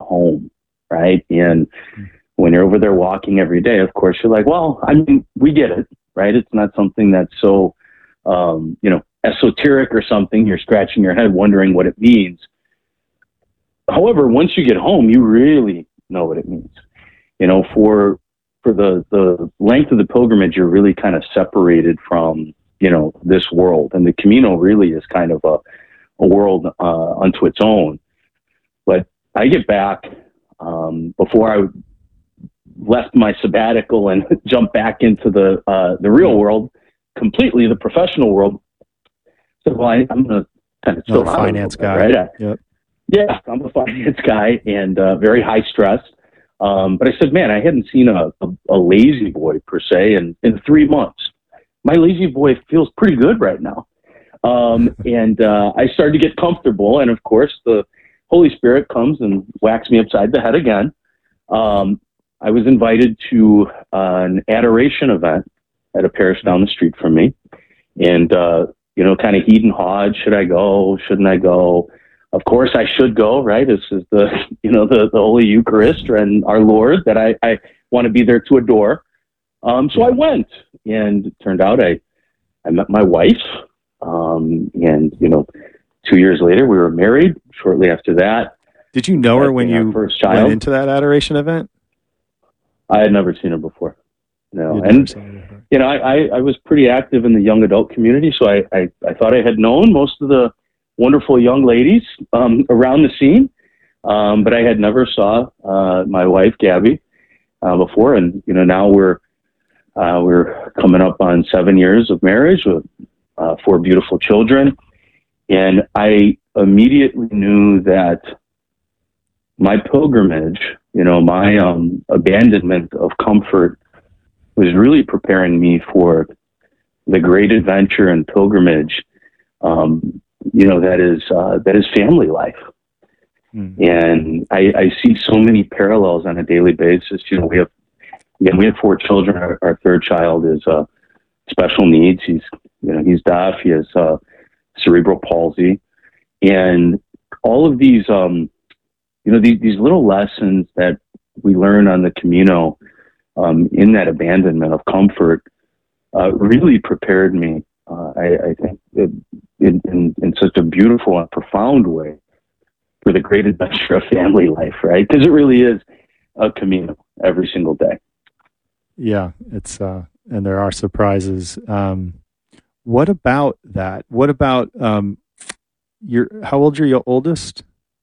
home, right? And when you're over there walking every day, of course, you're like, well, I mean, we get it, right? It's not something that's so, esoteric or something. You're scratching your head wondering what it means. However, once you get home, you really know what it means. For the length of the pilgrimage, you're really kind of separated from, this world. And the Camino really is kind of a world unto its own. But I get back before I left my sabbatical and jumped back into the real world, completely the professional world. So I'm going to kind of chill out finance guy, right? Yep. Yeah, I'm a finance guy and very high stress. But I said, man, I hadn't seen a lazy boy per se in 3 months. My lazy boy feels pretty good right now. And I started to get comfortable. And of course, the Holy Spirit comes and whacks me upside the head again. I was invited to an adoration event at a parish down the street from me. And, kind of heed and hawed, should I go? Shouldn't I go? Of course I should go, right? This is the Holy Eucharist and our Lord that I want to be there to adore. So I went, and it turned out I met my wife, and 2 years later we were married. Shortly after that, did you know her when you first child went into that adoration event? I had never seen her before. No, and I was pretty active in the young adult community, so I thought I had known most of the wonderful young ladies around the scene, but I had never saw my wife Gabby before, and now we're coming up on 7 years of marriage with 4 beautiful children, and I immediately knew that my pilgrimage, my abandonment of comfort, was really preparing me for the great adventure and pilgrimage that is family life. And I see so many parallels on a daily basis. We have 4 children. Our third child is special needs. He's deaf. He has cerebral palsy, and all of these these little lessons that we learn on the Camino in that abandonment of comfort really prepared me. I think in such a beautiful and profound way for the great adventure of family life, right? Because it really is a Camino every single day. Yeah, it's and there are surprises. What about that? What about how old's your oldest?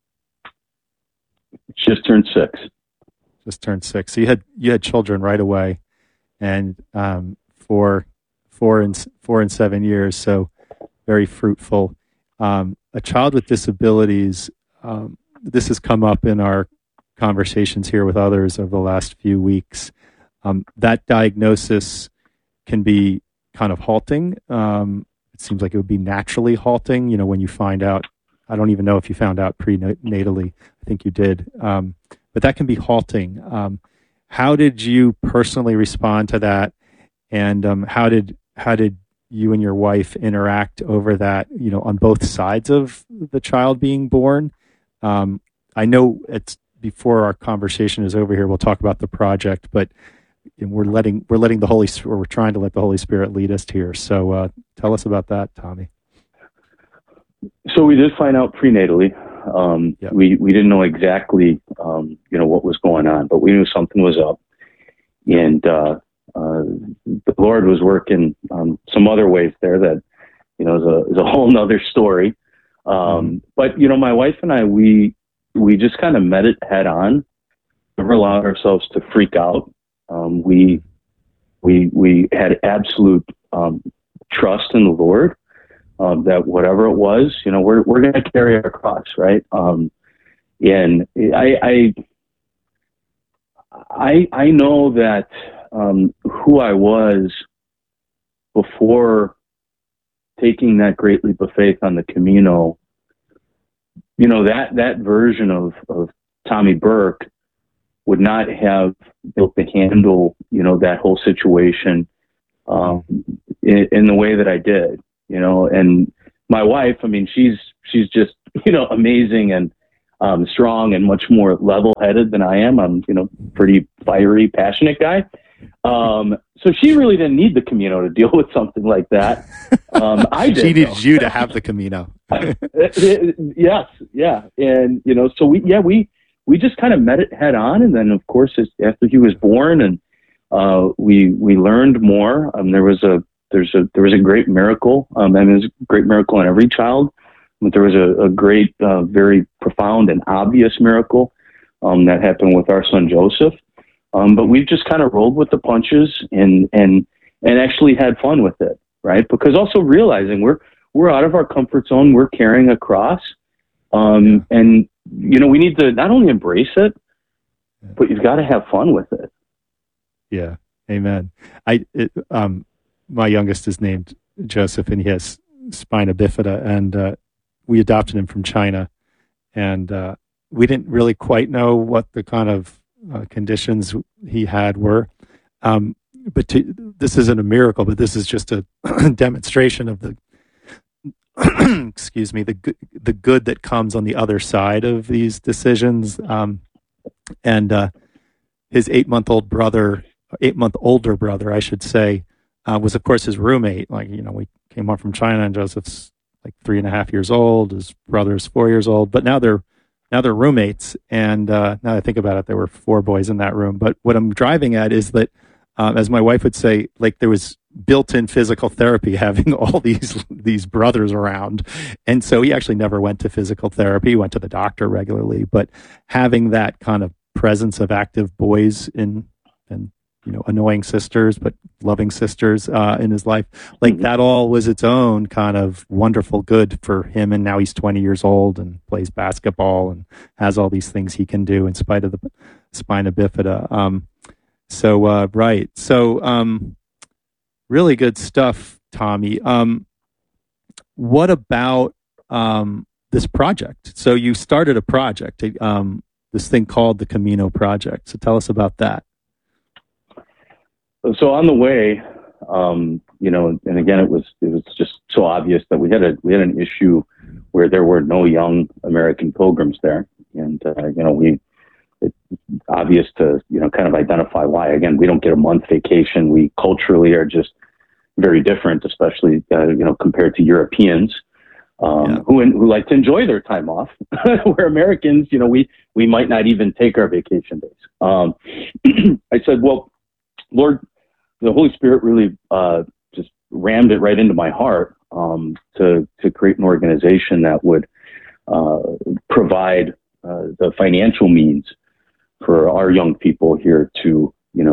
Just turned 6. Just turned 6. So you had children right away, and four and 7 years. So very fruitful. A child with disabilities. This has come up in our conversations here with others over the last few weeks. That diagnosis can be kind of halting. It seems like it would be naturally halting. When you find out. I don't even know if you found out prenatally. I think you did. But that can be halting. How did you personally respond to that? And how did you and your wife interact over that, on both sides of the child being born? I know it's before our conversation is over here, we'll talk about the project, but we're trying to let the Holy Spirit lead us here. So tell us about that, Tommy. So we did find out prenatally. We didn't know exactly, what was going on, but we knew something was up. And the Lord was working some other ways there that, is a whole nother story. But, my wife and I, we just kind of met it head on, never allowed ourselves to freak out. We had absolute trust in the Lord. That whatever it was, we're going to carry our cross, right? And I know that who I was before taking that great leap of faith on the Camino, that version of Tommy Burke would not have built to handle, that whole situation in the way that I did. And my wife, she's just, amazing. And strong and much more level-headed than I am. I'm, pretty fiery, passionate guy. So she really didn't need the Camino to deal with something like that. I did. She needed you to have the Camino. Yes, yeah, and so we just kind of met it head on, and then of course after he was born, and we learned more. There was a great miracle. There's a great miracle in every child. But there was a great, very profound and obvious miracle that happened with our son Joseph. But we've just kind of rolled with the punches and actually had fun with it, right? Because also realizing we're out of our comfort zone, we're carrying a cross, and we need to not only embrace it, but you've got to have fun with it. Yeah, amen. My youngest is named Joseph, and he has spina bifida, and we adopted him from China, and we didn't really quite know what the kind of conditions he had were. This isn't a miracle, but this is just a demonstration of the excuse me, the good that comes on the other side of these decisions. And his 8-month-old brother, 8-month older brother, I should say, was of course his roommate. We came up from China, and Joseph's like 3.5 years old. His brother's 4 years old, but now they're roommates. And now that I think about it, there were 4 boys in that room. But what I'm driving at is that, as my wife would say, like there was built-in physical therapy having all these brothers around. And so he actually never went to physical therapy. He went to the doctor regularly, but having that kind of presence of active boys and annoying sisters, but loving sisters in his life, like that all was its own kind of wonderful good for him. And now he's 20 years old and plays basketball and has all these things he can do in spite of the spina bifida. Right. So, really good stuff, Tommy. What about this project? So you started a project, this thing called the Camino Project. So tell us about that. So on the way, and again, it was just so obvious that we had an issue where there were no young American pilgrims there, and it's obvious to kind of identify why. Again, we don't get a month vacation. We culturally are just very different, especially compared to Europeans who like to enjoy their time off. Where Americans, we might not even take our vacation days. I said, well, Lord, the Holy Spirit really just rammed it right into my heart to create an organization that would provide the financial means for our young people here to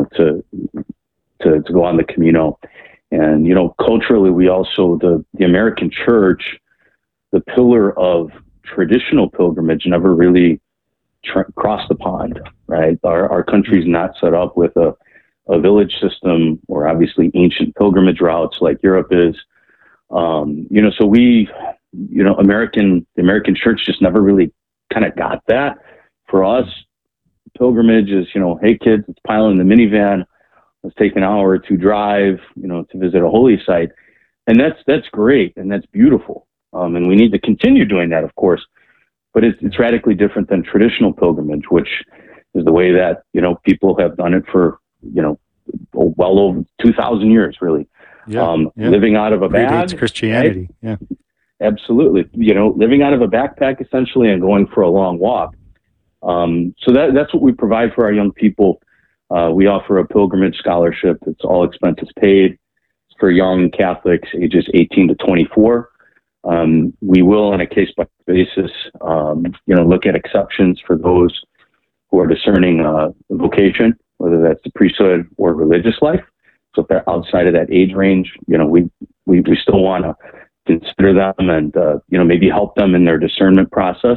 go on the Camino. And culturally, we also the American church, the pillar of traditional pilgrimage, never really crossed the pond. Right, our country's not set up with a village system or obviously ancient pilgrimage routes like Europe is. So we, the American church just never really kind of got that. For us, pilgrimage is, hey kids, let's pile in the minivan. Let's take an hour or two drive, to visit a holy site. And that's great. And that's beautiful. And we need to continue doing that, of course, but it's radically different than traditional pilgrimage, which is the way that, people have done it for, well over 2,000 years, really. Living out of a bag. Predates Christianity. Right? Yeah, absolutely. Living out of a backpack essentially and going for a long walk. So that's what we provide for our young people. We offer a pilgrimage scholarship. It's all expenses paid for young Catholics ages 18 to 24. We will, on a case-by basis, look at exceptions for those who are discerning vocation, whether that's the priesthood or religious life. So if they're outside of that age range, we still want to consider them and maybe help them in their discernment process.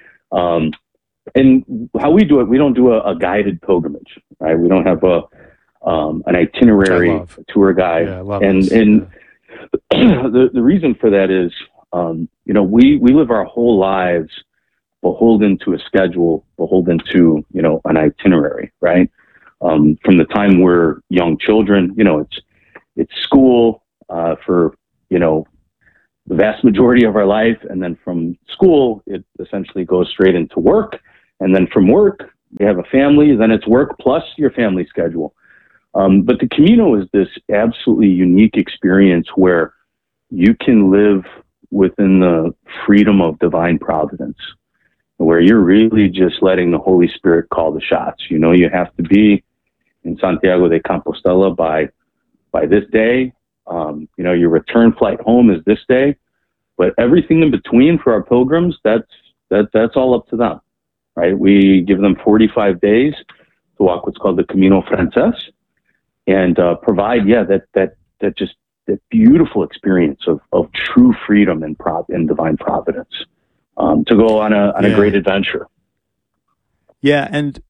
And how we do it, we don't do a guided pilgrimage, right? We don't have an itinerary tour guide. Yeah, I love and the reason for that is, we live our whole lives beholden to a schedule, beholden to, an itinerary, right? From the time we're young children, it's school for, the vast majority of our life. And then from school, it essentially goes straight into work. And then from work, you have a family, then it's work plus your family schedule. But the Camino is this absolutely unique experience where you can live within the freedom of divine providence, where you're really just letting the Holy Spirit call the shots. You know, you have to be in Santiago de Compostela by this day. You know, your return flight home is this day, but everything in between for our pilgrims, that's all up to them, right? We give them 45 days to walk what's called the Camino Frances, and provide, that beautiful experience of true freedom and divine providence, to go on a great adventure. Yeah, and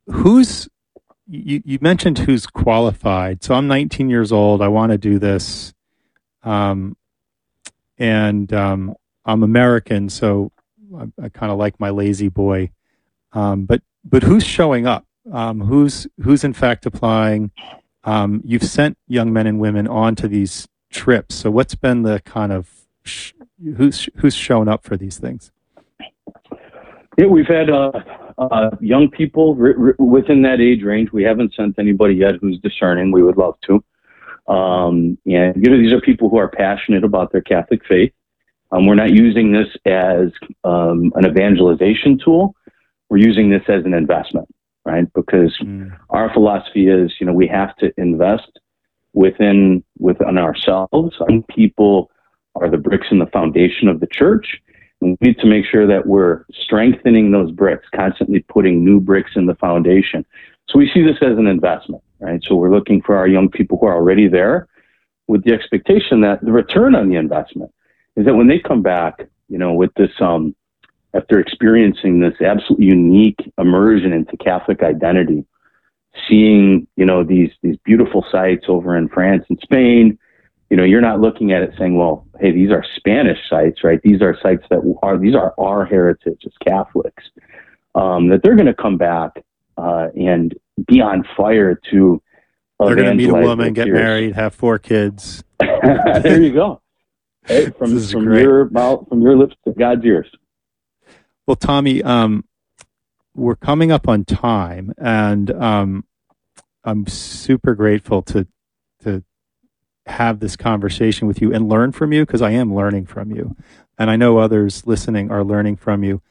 you mentioned who's qualified. So I'm 19 years old. I want to do this, and I'm American, so I kind of like my lazy boy. But who's showing up? Who's in fact applying? You've sent young men and women onto these trips. So what's been the kind of who's shown up for these things? Yeah, we've had young people within that age range. We haven't sent anybody yet who's discerning. We would love to. And these are people who are passionate about their Catholic faith. We're not using this as an evangelization tool. We're using this as an investment, right? Because our philosophy is, we have to invest within ourselves. Some people are the bricks in the foundation of the church. And we need to make sure that we're strengthening those bricks, constantly putting new bricks in the foundation. So we see this as an investment, right? So we're looking for our young people who are already there with the expectation that the return on the investment is that when they come back, with this, after experiencing this absolutely unique immersion into Catholic identity, seeing, these beautiful sites over in France and Spain, you're not looking at it saying, well, hey, these are Spanish sites, right? These are sites these are our heritage as Catholics, that they're going to come back and be on fire to they're going to meet a woman, get married, have 4 kids. There you go. Hey, from your mouth, from your lips to God's ears. Well, Tommy, we're coming up on time, and I'm super grateful to have this conversation with you and learn from you, because I am learning from you, and I know others listening are learning from you.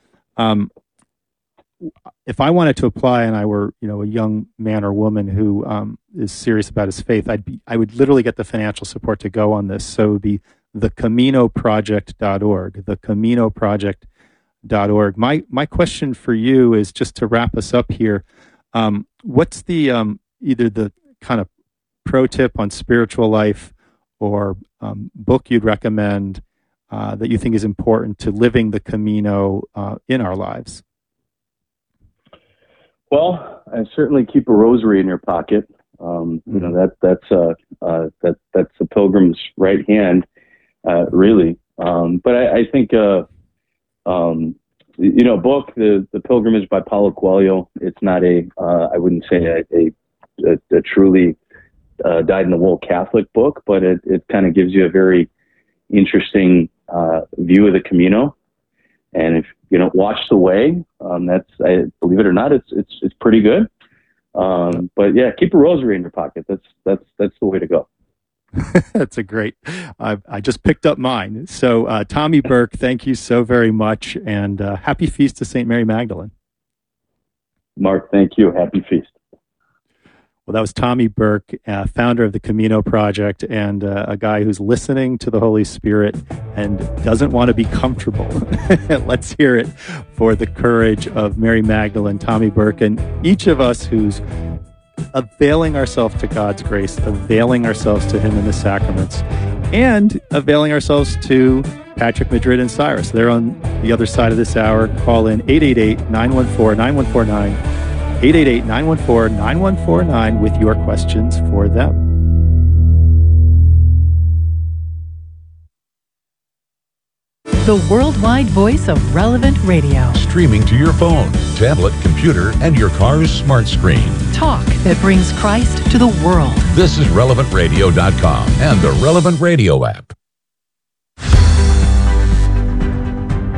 If I wanted to apply and I were, a young man or woman who is serious about his faith, I would literally get the financial support to go on this. So it would be thecaminoproject.org, thecaminoproject.org. My question for you is, just to wrap us up here, what's the either the kind of pro tip on spiritual life or book you'd recommend that you think is important to living the Camino in our lives? Well, I certainly keep a rosary in your pocket. That's a pilgrim's right hand, really. But I think book, the Pilgrimage by Paulo Coelho. It's not I wouldn't say a truly dyed-in-the-wool Catholic book, but it kind of gives you a very interesting view of the Camino. And if Watch the Way, believe it or not, it's pretty good. But yeah, keep a rosary in your pocket. That's the way to go. That's a great. I just picked up mine. So Tommy Burke, thank you so very much, and happy feast to St. Mary Magdalene. Mark, thank you. Happy feast. Well, that was Tommy Burke, founder of the Camino Project, and a guy who's listening to the Holy Spirit and doesn't want to be comfortable. Let's hear it for the courage of Mary Magdalene, Tommy Burke, and each of us who's availing ourselves to God's grace, availing ourselves to Him in the sacraments, and availing ourselves to Patrick, Madrid, and Cyrus. They're on the other side of this hour. Call in 888-914-9149. 888-914-9149 with your questions for them. The worldwide voice of Relevant Radio. Streaming to your phone, tablet, computer, and your car's smart screen. Talk that brings Christ to the world. This is RelevantRadio.com and the Relevant Radio app.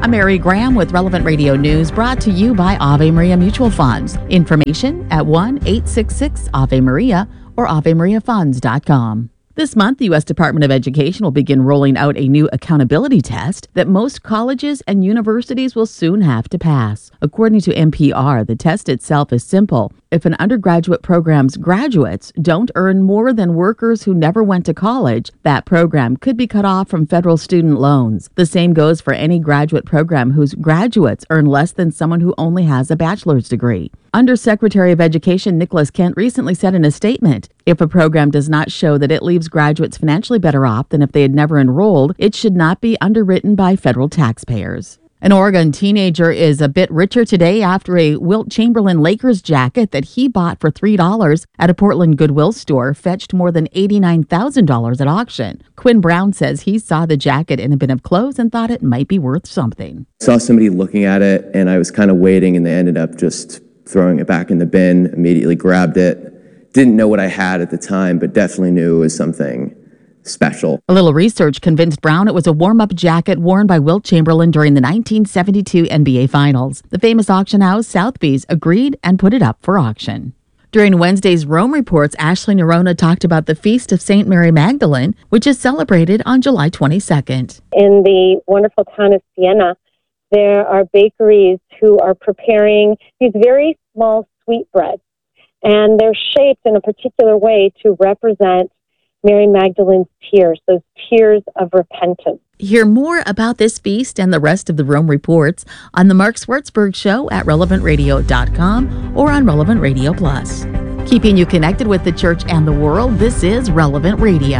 I'm Mary Graham with Relevant Radio News, brought to you by Ave Maria Mutual Funds. Information at 1-866-AVE-MARIA or AveMariaFunds.com. This month, the U.S. Department of Education will begin rolling out a new accountability test that most colleges and universities will soon have to pass. According to NPR, the test itself is simple. If an undergraduate program's graduates don't earn more than workers who never went to college, that program could be cut off from federal student loans. The same goes for any graduate program whose graduates earn less than someone who only has a bachelor's degree. Undersecretary of Education Nicholas Kent recently said in a statement, if a program does not show that it leaves graduates financially better off than if they had never enrolled, it should not be underwritten by federal taxpayers. An Oregon teenager is a bit richer today after a Wilt Chamberlain Lakers jacket that he bought for $3 at a Portland Goodwill store fetched more than $89,000 at auction. Quinn Brown says he saw the jacket in a bin of clothes and thought it might be worth something. Saw somebody looking at it, and I was kind of waiting, and they ended up just throwing it back in the bin, immediately grabbed it. Didn't know what I had at the time, but definitely knew it was something special. A little research convinced Brown it was a warm-up jacket worn by Wilt Chamberlain during the 1972 NBA Finals. The famous auction house, Sotheby's, agreed and put it up for auction. During Wednesday's Rome Reports, Ashley Nerona talked about the Feast of St. Mary Magdalene, which is celebrated on July 22nd. In the wonderful town of Siena, there are bakeries who are preparing these very small sweetbreads, and they're shaped in a particular way to represent Mary Magdalene's tears, those tears of repentance. Hear more about this feast and the rest of the Rome Reports on The Mark Schwartzberg Show at relevantradio.com or on Relevant Radio Plus. Keeping you connected with the church and the world, this is Relevant Radio.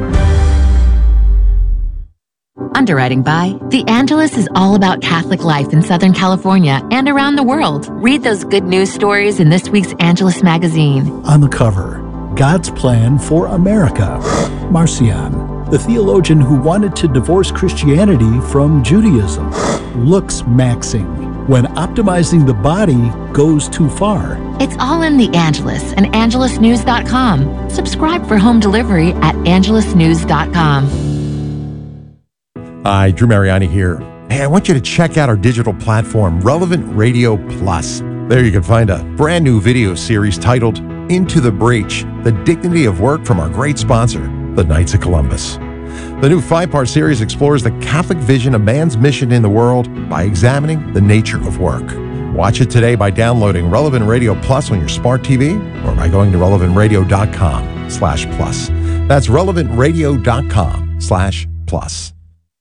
Underwriting by The Angelus is all about Catholic life in Southern California and around the world. Read those good news stories in this week's Angelus magazine. On the cover, God's Plan for America. Marcion, the theologian who wanted to divorce Christianity from Judaism, looks maxing when optimizing the body goes too far. It's all in The Angelus and angelusnews.com. Subscribe for home delivery at angelusnews.com. Hi, Drew Mariani here. Hey, I want you to check out our digital platform, Relevant Radio Plus. There you can find a brand new video series titled Into the Breach, The Dignity of Work from our great sponsor, the Knights of Columbus. The new 5-part series explores the Catholic vision of man's mission in the world by examining the nature of work. Watch it today by downloading Relevant Radio Plus on your smart TV or by going to relevantradio.com/plus. That's relevantradio.com/plus.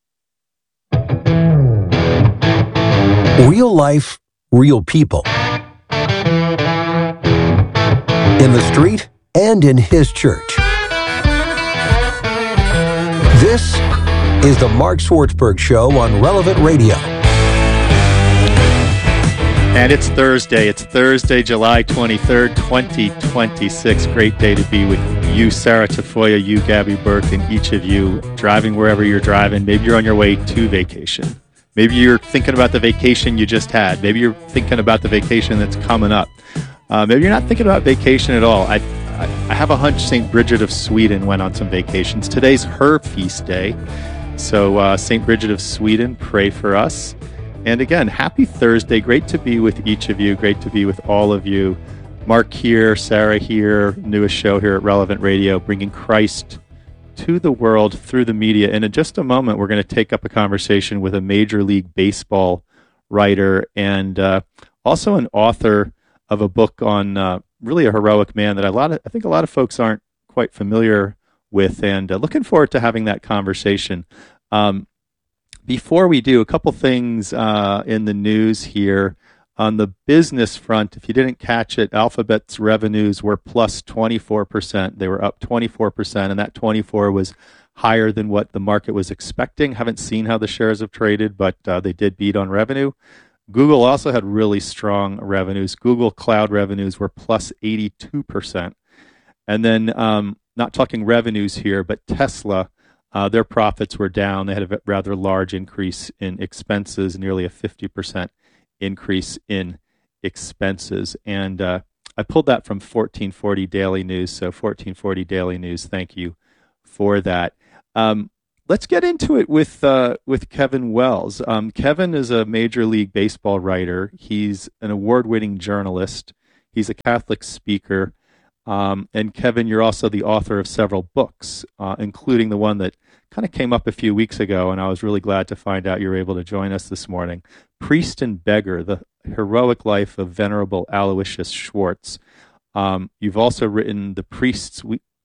Real life, real people. In the street and in his church. This is the Mark Schwartzberg Show on Relevant Radio. And it's Thursday. It's Thursday, July 23rd, 2026. Great day to be with you, Sarah Tafoya, you, Gabby Burke, and each of you driving wherever you're driving. Maybe you're on your way to vacation. Maybe you're thinking about the vacation you just had. Maybe you're thinking about the vacation that's coming up. Maybe you're not thinking about vacation at all. I have a hunch St. Bridget of Sweden went on some vacations. Today's her feast day. So St. Bridget of Sweden, pray for us. And again, happy Thursday. Great to be with each of you. Great to be with all of you. Mark here, Sarah here, newest show here at Relevant Radio, bringing Christ to the world through the media. And in just a moment, we're going to take up a conversation with a Major League Baseball writer and also an author of a book on really a heroic man that I think a lot of folks aren't quite familiar with, and looking forward to having that conversation. Before we do, a couple things in the news here. On the business front, if you didn't catch it, Alphabet's revenues were plus 24%. They were up 24%, and that 24 was higher than what the market was expecting. Haven't seen how the shares have traded, but they did beat on revenue. Google also had really strong revenues. Google Cloud revenues were plus 82%. And then, not talking revenues here, but Tesla, their profits were down. They had a rather large increase in expenses, nearly a 50% increase in expenses. And I pulled that from 1440 Daily News. So 1440 Daily News, thank you for that. let's get into it with Kevin Wells. Kevin is a Major League Baseball writer. He's an award-winning journalist. He's a Catholic speaker. And Kevin, you're also the author of several books, including the one that kind of came up a few weeks ago, and I was really glad to find out you were able to join us this morning. Priest and Beggar, The Heroic Life of Venerable Aloysius Schwartz. You've also written The Priests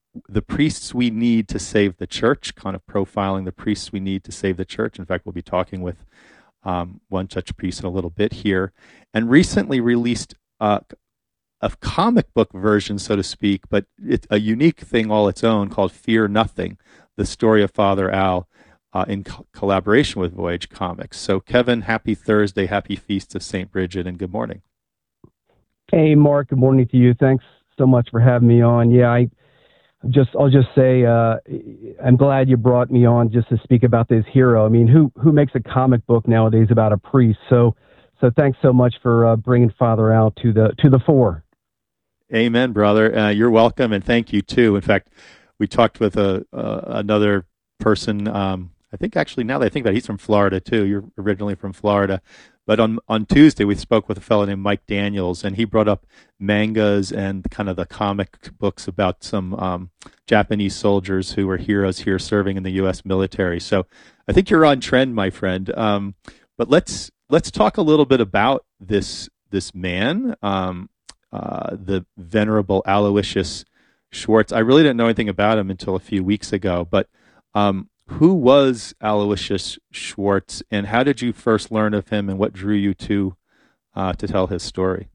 We Need to Save the Church, kind of profiling the priests we need to save the church. In fact, we'll be talking with one such priest in a little bit here. And recently released a comic book version, so to speak, but it's a unique thing all its own called Fear Nothing, the story of Father Al in collaboration with Voyage Comics. So Kevin, happy Thursday, happy Feast of St. Bridget, and good morning. Hey, Mark, good morning to you. Thanks so much for having me on. Yeah, I'll just say I'm glad you brought me on just to speak about this hero. I mean, who makes a comic book nowadays about a priest? So thanks so much for bringing Father Al to the fore. Amen, brother. You're welcome, and thank you too. In fact, we talked with another person. I think actually now that I think that he's from Florida too. You're originally from Florida, but on Tuesday we spoke with a fellow named Mike Daniels, and he brought up mangas and kind of the comic books about some Japanese soldiers who were heroes here serving in the U.S. military. So I think you're on trend, my friend. But let's talk a little bit about this man. The Venerable Aloysius Schwartz. I really didn't know anything about him until a few weeks ago, but who was Aloysius Schwartz, and how did you first learn of him, and what drew you to tell his story?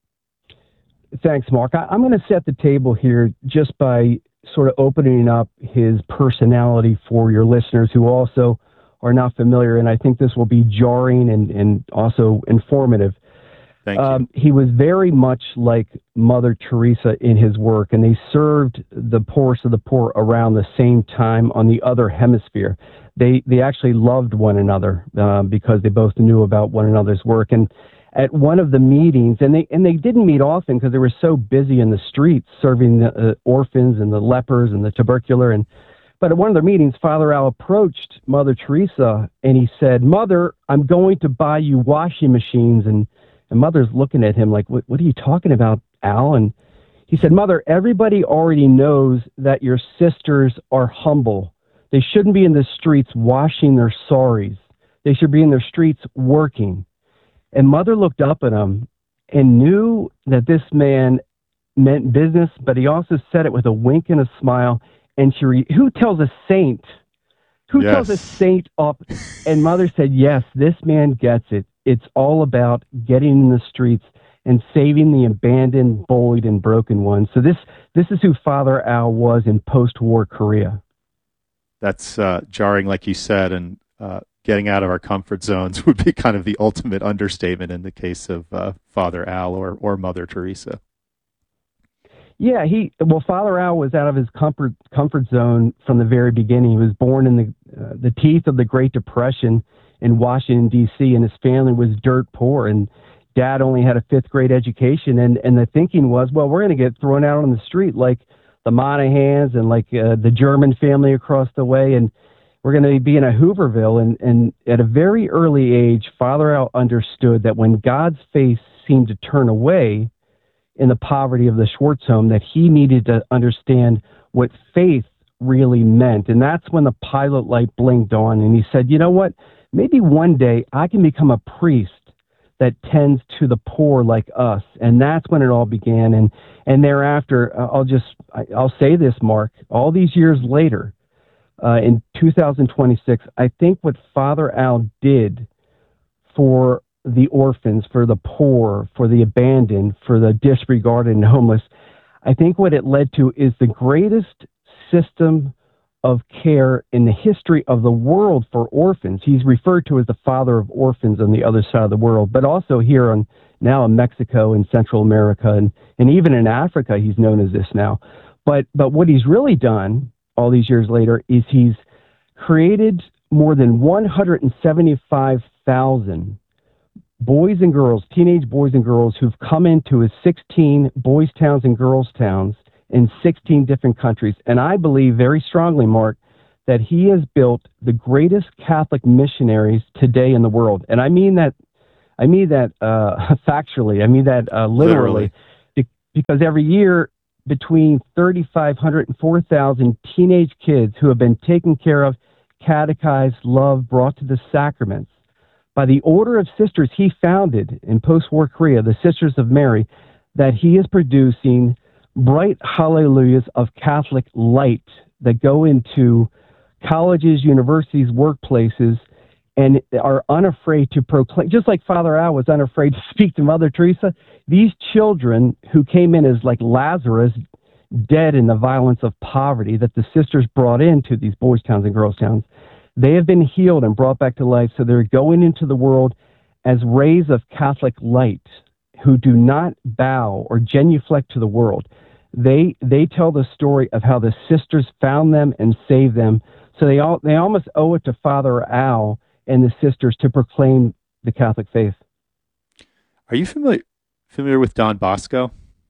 Thanks, Mark. I'm going to set the table here just by sort of opening up his personality for your listeners who also are not familiar, and I think this will be jarring and also informative. Thank you. He was very much like Mother Teresa in his work, and they served the poorest of the poor around the same time on the other hemisphere. They actually loved one another because they both knew about one another's work. And at one of the meetings, and they didn't meet often because they were so busy in the streets serving the orphans and the lepers and the tubercular. But at one of their meetings, Father Al approached Mother Teresa and he said, "Mother, I'm going to buy you washing machines." And Mother's looking at him like, what are you talking about, Al? And he said, "Mother, everybody already knows that your sisters are humble. They shouldn't be in the streets washing their saris. They should be in their streets working." And Mother looked up at him and knew that this man meant business, but he also said it with a wink and a smile. And who tells a saint? Who tells a saint up? And Mother said, "Yes, this man gets it. It's all about getting in the streets and saving the abandoned, bullied, and broken ones." So this is who Father Al was in post-war Korea. That's jarring, like you said, and getting out of our comfort zones would be kind of the ultimate understatement in the case of Father Al or Mother Teresa. Yeah, Father Al was out of his comfort zone from the very beginning. He was born in the teeth of the Great Depression in Washington, D.C., and his family was dirt poor, and Dad only had a fifth grade education, and the thinking was, well, we're going to get thrown out on the street like the Monahans and like the German family across the way, and we're going to be in a Hooverville. And at a very early age, Father Al understood that when God's face seemed to turn away in the poverty of the Schwartz home, that he needed to understand what faith really meant. And that's when the pilot light blinked on, and he said, you know what? Maybe one day I can become a priest that tends to the poor like us. And that's when it all began. And thereafter, I'll say this, Mark, all these years later, in 2026, I think what Father Al did for the orphans, for the poor, for the abandoned, for the disregarded and homeless, I think what it led to is the greatest system of care in the history of the world for orphans. He's referred to as the father of orphans on the other side of the world, but also here now in Mexico and Central America and even in Africa, he's known as this now. But what he's really done all these years later is he's created more than 175,000 boys and girls, teenage boys and girls who've come into his 16 boys' towns and girls' towns in 16 different countries. And I believe very strongly, Mark, that he has built the greatest Catholic missionaries today in the world. And I mean that factually. I mean that literally. Because every year, between 3,500 and 4,000 teenage kids who have been taken care of, catechized, loved, brought to the sacraments. By the order of sisters he founded in post-war Korea, the Sisters of Mary, that he is producing bright hallelujahs of Catholic light that go into colleges, universities, workplaces, and are unafraid to proclaim, just like Father Al was unafraid to speak to Mother Teresa. These children who came in as like Lazarus, dead in the violence of poverty that the sisters brought into these boys' towns and girls' towns, they have been healed and brought back to life. So they're going into the world as rays of Catholic light who do not bow or genuflect to the world. They tell the story of how the sisters found them and saved them. So they almost owe it to Father Al and the sisters to proclaim the Catholic faith. Are you familiar with Don Bosco?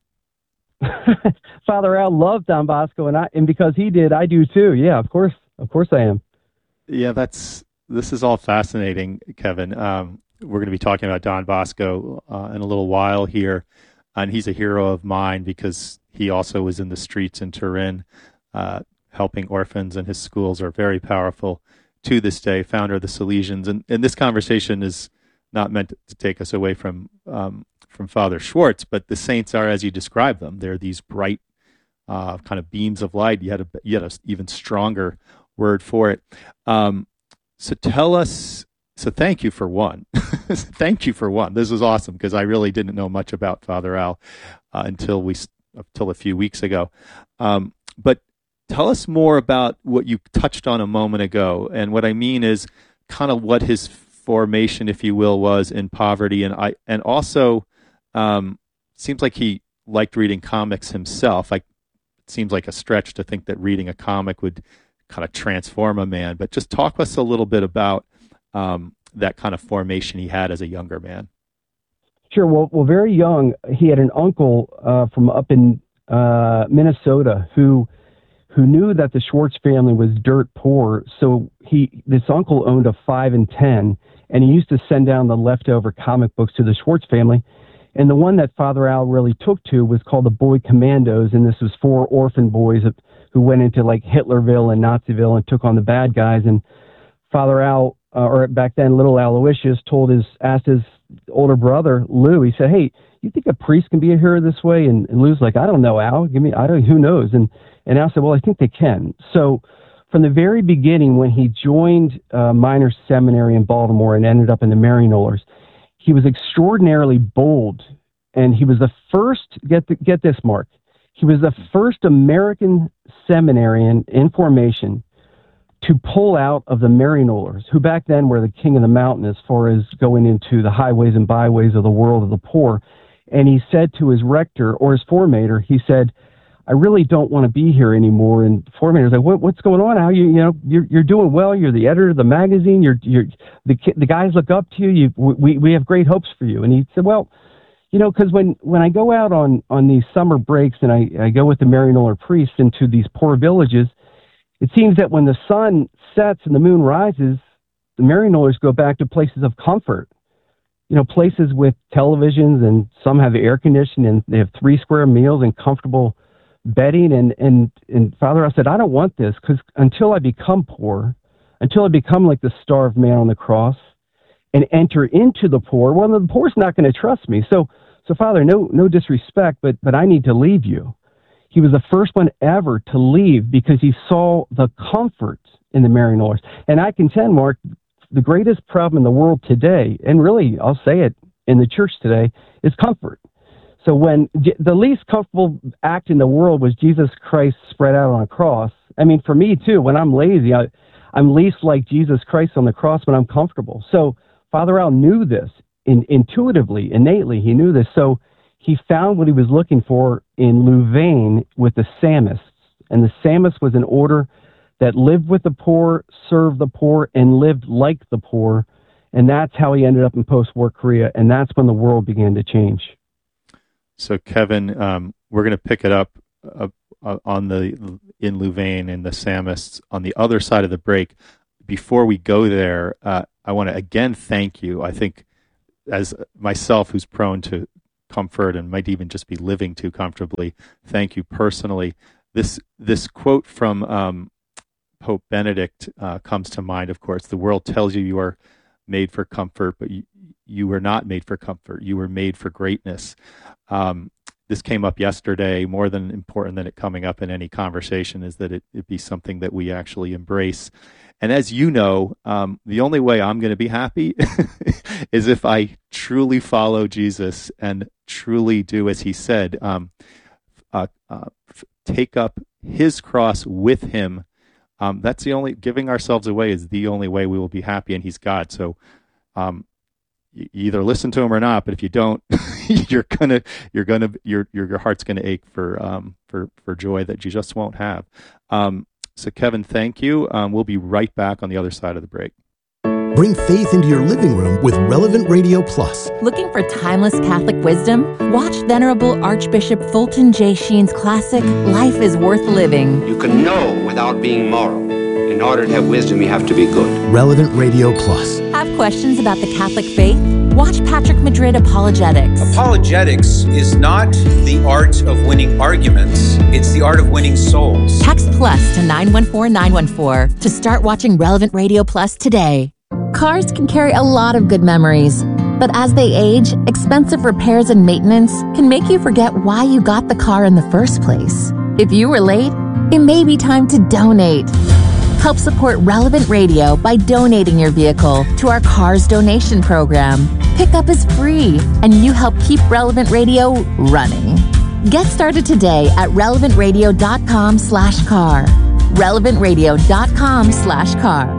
Father Al loved Don Bosco, and because he did, I do too. Yeah, of course I am. Yeah, this is all fascinating, Kevin. We're going to be talking about Don Bosco in a little while here, and he's a hero of mine because he also was in the streets in Turin helping orphans, and his schools are very powerful to this day, founder of the Salesians. And this conversation is not meant to take us away from Father Schwartz, but the saints are as you describe them. They're these bright kind of beams of light. You had a even stronger word for it. So thank you for one. Thank you for one. This was awesome because I really didn't know much about Father Al until a few weeks ago. But tell us more about what you touched on a moment ago. And what I mean is kind of what his formation, if you will, was in poverty. And also seems like he liked reading comics himself. It seems like a stretch to think that reading a comic would kind of transform a man. But just talk to us a little bit about that kind of formation he had as a younger man. Sure. Well, very young, he had an uncle from up in Minnesota who knew that the Schwartz family was dirt poor. So this uncle owned a 5 and 10, and he used to send down the leftover comic books to the Schwartz family. And the one that Father Al really took to was called the Boy Commandos, and this was 4 orphan boys who went into like Hitlerville and Naziville and took on the bad guys. And Father Al, or back then little Aloysius, asked his older brother Lou. He said, "Hey, you think a priest can be a hero this way?" And Lou's like, "I don't know, Al. Who knows?" And Al said, "Well, I think they can." So from the very beginning, when he joined Minor Seminary in Baltimore and ended up in the Maryknollers, he was extraordinarily bold, and he was the first. Get this, Mark. He was the first American seminarian in formation to pull out of the Maryknollers, who back then were the king of the mountain as far as going into the highways and byways of the world of the poor. And he said to his rector or his formator, he said, "I really don't want to be here anymore." And the formator's like, "What's going on, Al? You're doing well. You're the editor of the magazine. The guys look up to you. We have great hopes for you." And he said, "Well, because when I go out on these summer breaks and I go with the Maryknoller priests into these poor villages, it seems that when the sun sets and the moon rises, the Maryknollers go back to places of comfort. Places with televisions, and some have air conditioning, and they have 3 square meals and comfortable bedding." And Father Al said, "I don't want this, because until I become poor, until I become like the starved man on the cross and enter into the poor, well, the poor's not going to trust me. So Father, no disrespect, but I need to leave you." He was the first one ever to leave because he saw the comfort in the Maryknollers. And I contend, Mark, the greatest problem in the world today, and really, I'll say it, in the church today, is comfort. So when the least comfortable act in the world was Jesus Christ spread out on a cross, I mean, for me too, when I'm lazy, I'm least like Jesus Christ on the cross when I'm comfortable. So Father Al knew this intuitively, innately, he knew this. So he found what he was looking for in Louvain with the Samists. And the Samists was an order that lived with the poor, served the poor, and lived like the poor. And that's how he ended up in post-war Korea. And that's when the world began to change. So, Kevin, we're going to pick it up in Louvain and the Psalmists on the other side of the break. Before we go there, I want to again thank you. I think as myself, who's prone to comfort and might even just be living too comfortably, thank you personally. This quote from Pope Benedict comes to mind, of course. The world tells you you are made for comfort, but you were not made for comfort. You were made for greatness. This came up yesterday. More than important than it coming up in any conversation is that it be something that we actually embrace. And as you know, the only way I'm going to be happy is if I truly follow Jesus and truly do as he said, take up his cross with him. That's the only, giving ourselves away is the only way we will be happy, and he's God. So you either listen to him or not, but if you don't, your heart's gonna ache for joy that you just won't have. So Kevin, thank you. We'll be right back on the other side of the break. Bring faith into your living room with Relevant Radio Plus. Looking for timeless Catholic wisdom? Watch Venerable Archbishop Fulton J. Sheen's classic, Life is Worth Living. You can know without being moral. In order to have wisdom, you have to be good. Relevant Radio Plus. Have questions about the Catholic faith? Watch Patrick Madrid Apologetics. Apologetics is not the art of winning arguments. It's the art of winning souls. Text plus to 914914 to start watching Relevant Radio Plus today. Cars can carry a lot of good memories, but as they age, expensive repairs and maintenance can make you forget why you got the car in the first place. If you were late, it may be time to donate. Help support Relevant Radio by donating your vehicle to our Cars donation program. Pickup is free, and you help keep Relevant Radio running. Get started today at relevantradio.com/car. relevantradio.com/car.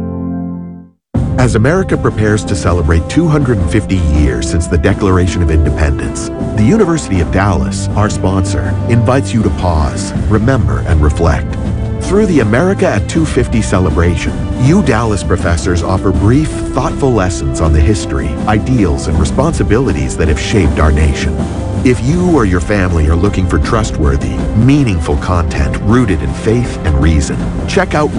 As America prepares to celebrate 250 years since the Declaration of Independence, the University of Dallas, our sponsor, invites you to pause, remember, and reflect. Through the America at 250 celebration, Dallas professors offer brief, thoughtful lessons on the history, ideals, and responsibilities that have shaped our nation. If you or your family are looking for trustworthy, meaningful content rooted in faith and reason, check out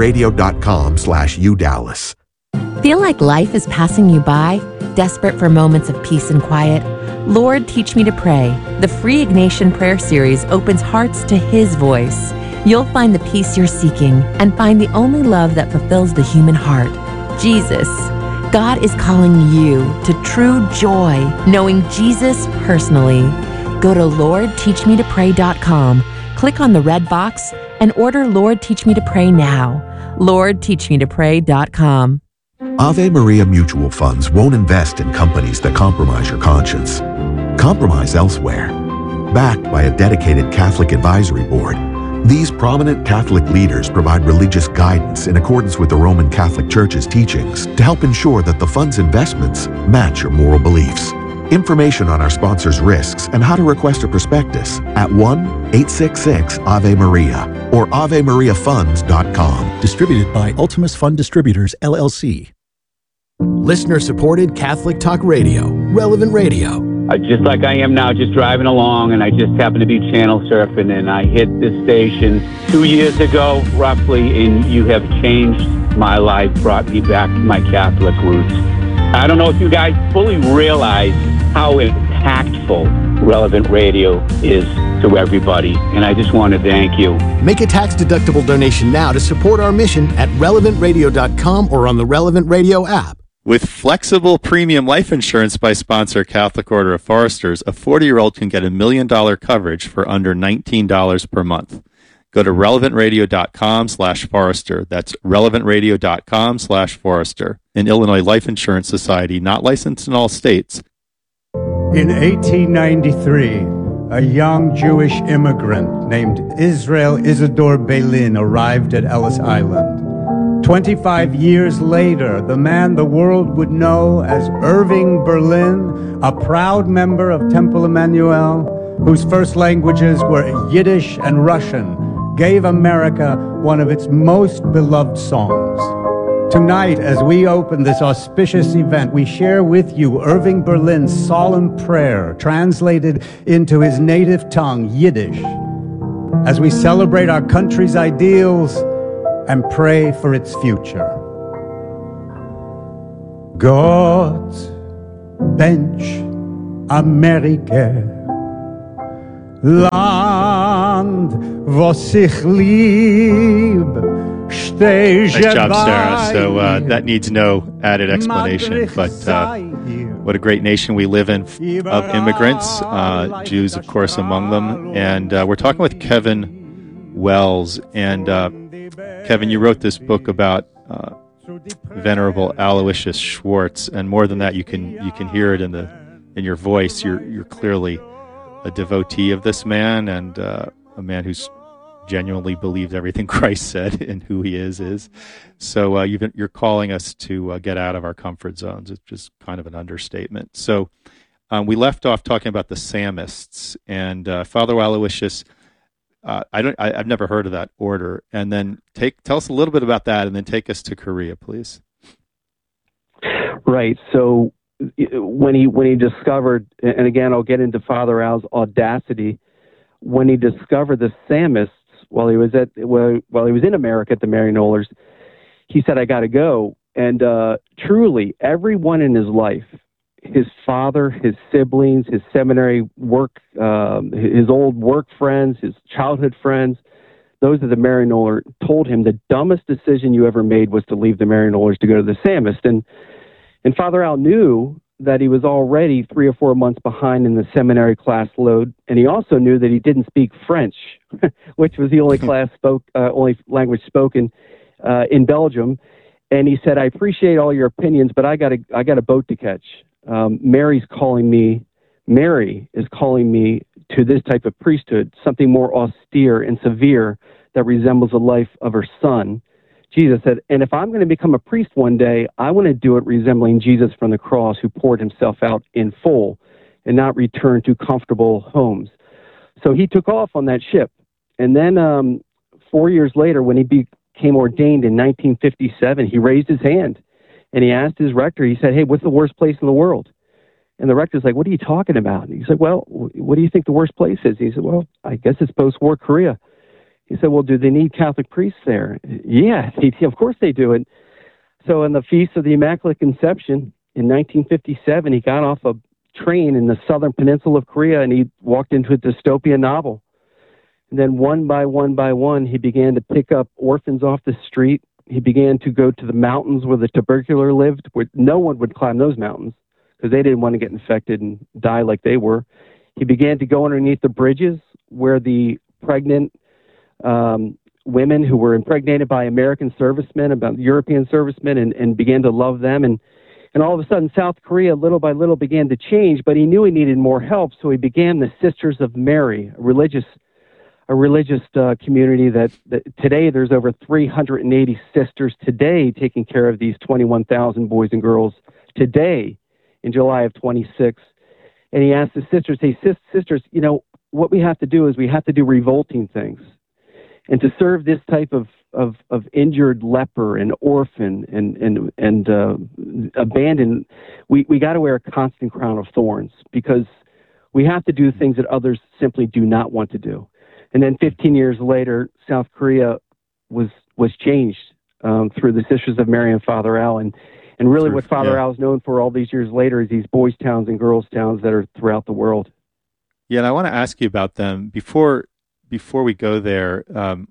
relevantradio.com/udallas. Feel like life is passing you by? Desperate for moments of peace and quiet? Lord, Teach Me to Pray. The free Ignatian prayer series opens hearts to His voice. You'll find the peace you're seeking and find the only love that fulfills the human heart, Jesus. God is calling you to true joy, knowing Jesus personally. Go to LordTeachMeToPray.com, click on the red box, and order Lord Teach Me to Pray now. LordTeachMeToPray.com. Ave Maria Mutual Funds won't invest in companies that compromise your conscience. Compromise elsewhere. Backed by a dedicated Catholic advisory board, these prominent Catholic leaders provide religious guidance in accordance with the Roman Catholic Church's teachings to help ensure that the fund's investments match your moral beliefs. Information on our sponsors' risks and how to request a prospectus at 1-866-AVE-MARIA or AveMariaFunds.com. Distributed by Ultimus Fund Distributors, LLC. Listener-supported Catholic Talk Radio, Relevant Radio. Just like I am now, just driving along, and I just happened to be channel surfing, and I hit this station 2 years ago, roughly, and you have changed my life, brought me back to my Catholic roots. I don't know if you guys fully realize how impactful Relevant Radio is to everybody, and I just want to thank you. Make a tax-deductible donation now to support our mission at relevantradio.com or on the Relevant Radio app. With flexible premium life insurance by sponsor Catholic Order of Foresters, a 40-year-old can get $1 million coverage for under $19 per month. Go to relevantradio.com/Forester. That's relevantradio.com/Forester. An Illinois Life Insurance Society, not licensed in all states. In 1893, a young Jewish immigrant named Israel Isidore Belin arrived at Ellis Island. 25 years later, the man the world would know as Irving Berlin, a proud member of Temple Emmanuel, whose first languages were Yiddish and Russian, gave America one of its most beloved songs. Tonight, as we open this auspicious event, we share with you Irving Berlin's solemn prayer, translated into his native tongue, Yiddish. as we celebrate our country's ideals and pray for its future. Gott bench Amerika, Land, wo sich lieb, Nice job, Sarah. So that needs no added explanation, but what a great nation we live in of immigrants, Jews, of course, among them. And we're talking with Kevin Wells. And Kevin, you wrote this book about Venerable Aloysius Schwartz, and more than that, you can hear it in your voice. You're clearly a devotee of this man, and a man who's genuinely believed everything Christ said and who he is. So you're calling us to get out of our comfort zones. It's just kind of an understatement. So we left off talking about the Samists, and Father Aloysius. I've never heard of that order. And then tell us a little bit about that, and then take us to Korea, please. Right. So when he discovered, and again, I'll get into Father Al's audacity, when he discovered the Samists while he was in America at the Maryknollers, he said, "I got to go." And truly, everyone in his life, his father, his siblings, his seminary work, his old work friends, his childhood friends, those at the Maryknoller told him the dumbest decision you ever made was to leave the Maryknollers to go to the Samist. And Father Al knew that he was already 3 or 4 months behind in the seminary class load, and he also knew that he didn't speak French, which was the only only language spoken in Belgium. And he said, "I appreciate all your opinions, but I got a boat to catch. Mary is calling me to this type of priesthood, something more austere and severe that resembles the life of her son." Jesus said, "And if I'm going to become a priest one day, I want to do it resembling Jesus from the cross, who poured himself out in full and not return to comfortable homes." So he took off on that ship. And then 4 years later, when he became ordained in 1957, he raised his hand and he asked his rector, he said, "Hey, what's the worst place in the world?" And the rector's like, "What are you talking about?" And he said, "Well, what do you think the worst place is?" He said, "Well, I guess it's post-war Korea." He said, "Well, do they need Catholic priests there?" "Yeah, of course they do." And so on the Feast of the Immaculate Conception in 1957, he got off a train in the southern peninsula of Korea and he walked into a dystopian novel. And then one by one, he began to pick up orphans off the street. He began to go to the mountains where the tubercular lived, where no one would climb those mountains because they didn't want to get infected and die like they were. He began to go underneath the bridges where the pregnant women who were impregnated by American servicemen, about European servicemen, and began to love them. And all of a sudden, South Korea, little by little, began to change, but he knew he needed more help, so he began the Sisters of Mary, a religious community that today there's over 380 sisters today taking care of these 21,000 boys and girls today in July of 26. And he asked the sisters, "Hey, sisters, what we have to do is we have to do revolting things. And to serve this type of injured leper and orphan and abandoned, we got to wear a constant crown of thorns because we have to do things that others simply do not want to do." And then 15 years later, South Korea was changed through the Sisters of Mary and Father Al. And really what Father Al is known for all these years later is these boys' towns and girls' towns that are throughout the world. Yeah, and I want to ask you about them. Before we go there,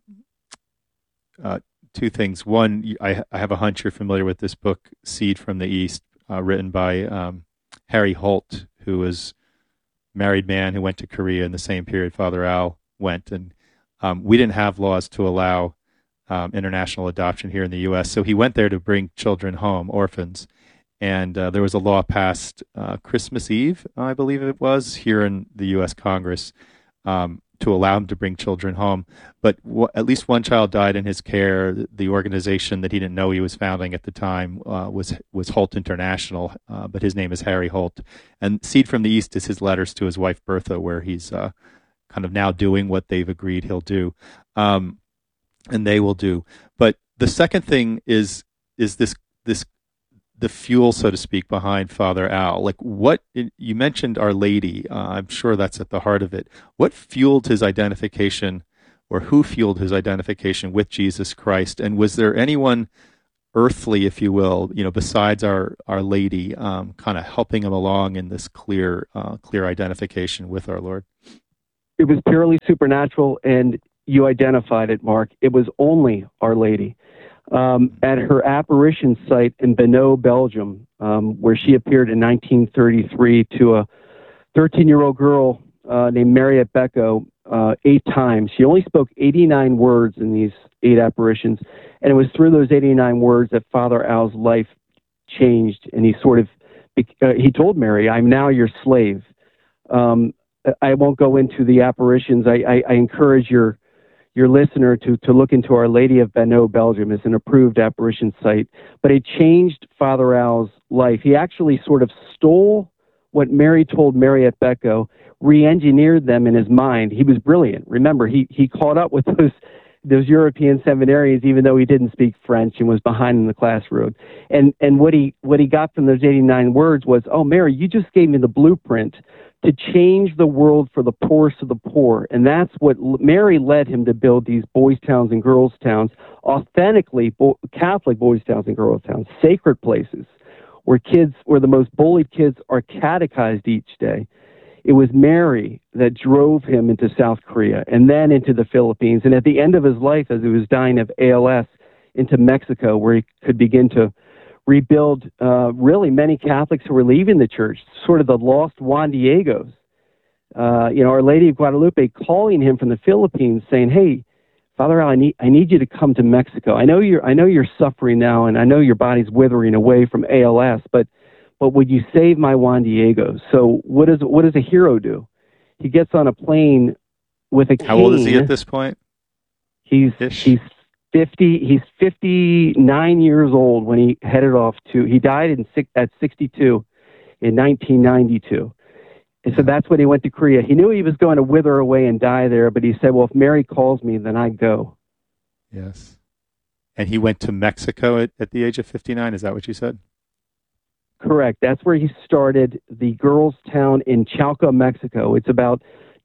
two things. One, I have a hunch you're familiar with this book, Seed from the East, written by Harry Holt, who was a married man who went to Korea in the same period Father Al went. And we didn't have laws to allow international adoption here in the U.S., so he went there to bring children home, orphans. And there was a law passed Christmas Eve, I believe it was, here in the U.S. Congress, to allow him to bring children home. But at least one child died in his care. The organization that he didn't know he was founding at the time was Holt International, but his name is Harry Holt. And Seed from the East is his letters to his wife Bertha, where he's kind of now doing what they've agreed he'll do, and they will do. But the second thing is this the fuel, so to speak, behind Father Al. Like, what you mentioned Our Lady, I'm sure that's at the heart of it. What fueled his identification or who fueled his identification with Jesus Christ? And was there anyone earthly, if you will, besides our Lady, kind of helping him along in this clear identification with our Lord? It was purely supernatural, and you identified it, Mark. It was only Our Lady. At her apparition site in Benoit, Belgium, where she appeared in 1933 to a 13-year-old girl named Mariette Becco 8 times. She only spoke 89 words in these 8 apparitions, and it was through those 89 words that Father Al's life changed, and he he told Mary, "I'm now your slave." I won't go into the apparitions. I encourage your listener to look into Our Lady of Benoit, Belgium. It's an approved apparition site. But it changed Father Al's life. He actually sort of stole what Mary told Mariette Becco, re-engineered them in his mind. He was brilliant. Remember, he caught up with those European seminarians, even though he didn't speak French and was behind in the classroom. And what he got from those 89 words was, "Oh, Mary, you just gave me the blueprint to change the world for the poorest of the poor." And that's what Mary led him to build these boys' towns and girls' towns, authentically Catholic boys' towns and girls' towns, sacred places where the most bullied kids are catechized each day. It was Mary that drove him into South Korea and then into the Philippines. And at the end of his life, as he was dying of ALS, into Mexico, where he could begin to rebuild really many Catholics who were leaving the church, sort of the lost Juan Diegos. Our Lady of Guadalupe calling him from the Philippines saying, "Hey, Father Al, I need you to come to Mexico. I know you're suffering now, and I know your body's withering away from ALS, but would you save my Juan Diego?" So what does a hero do? He gets on a plane with a cane. How old is he at this point? He's 50. He's 59 years old when he headed off he died at 62 in 1992. And so that's when he went to Korea. He knew he was going to wither away and die there, but he said, "Well, if Mary calls me, then I go." Yes. And he went to Mexico at the age of 59. Is that what you said? Correct. That's where he started the girls' town in Chalco, Mexico. It's about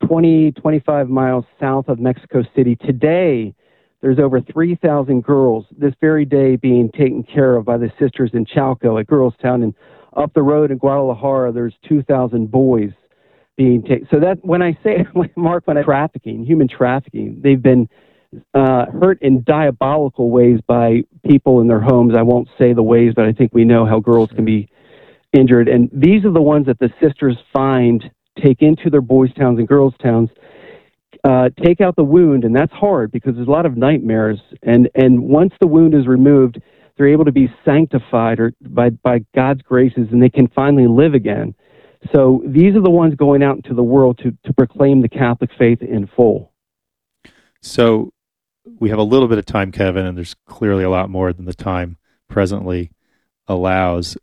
25 miles south of Mexico City. Today, there's over 3,000 girls this very day being taken care of by the sisters in Chalco at Girls Town. And up the road in Guadalajara, there's 2,000 boys being taken. So that when I say, Mark, human trafficking, they've been hurt in diabolical ways by people in their homes. I won't say the ways, but I think we know how girls can be injured. And these are the ones that the sisters find, take into their boys' towns and girls' towns, take out the wound, and that's hard because there's a lot of nightmares. And once the wound is removed, they're able to be sanctified by God's graces, and they can finally live again. So these are the ones going out into the world to proclaim the Catholic faith in full. So we have a little bit of time, Kevin, and there's clearly a lot more than the time presently allows.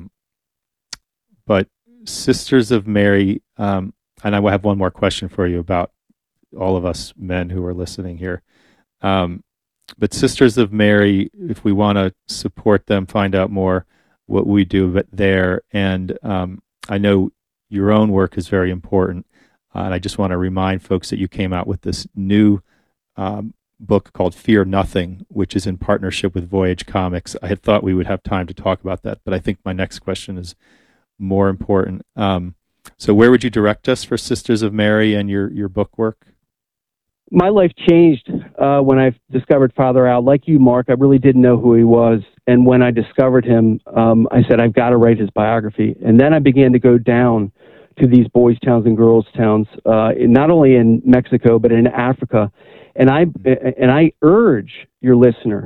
But Sisters of Mary, and I will have one more question for you about all of us men who are listening here. But Sisters of Mary, if we want to support them, find out more what we do there. And I know your own work is very important. And I just want to remind folks that you came out with this new book called Fear Nothing, which is in partnership with Voyage Comics. I had thought we would have time to talk about that, but I think my next question is more important. So where would you direct us for Sisters of Mary and your book work? My life changed when I discovered Father Al. Like you, Mark, I really didn't know who he was. And when I discovered him, I said, I've got to write his biography. And then I began to go down to these boys' towns and girls' towns, not only in Mexico, but in Africa. And I urge your listener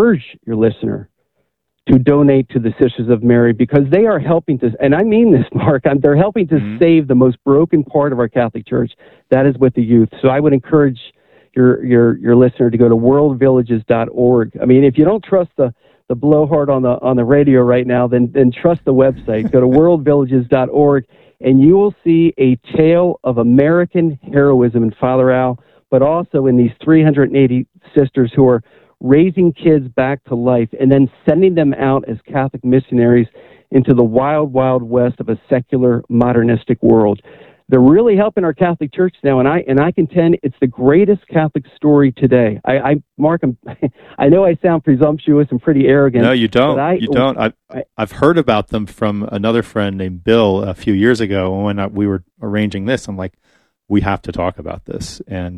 to donate to the Sisters of Mary, because they are helping to, and I mean this, Mark, they're helping to save the most broken part of our Catholic Church. That is with the youth. So I would encourage your listener to go to worldvillages.org. I mean, if you don't trust the blowhard on the radio right now, then trust the website. Go to worldvillages.org, and you will see a tale of American heroism in Father Al, but also in these 380 sisters who are raising kids back to life and then sending them out as Catholic missionaries into the wild, wild west of a secular, modernistic world. they're really helping our Catholic Church now, and I contend it's the greatest Catholic story today. Mark, I know I sound presumptuous and pretty arrogant. No, you don't. You don't. I've heard about them from another friend named Bill a few years ago when we were arranging this. I'm like, we have to talk about this, and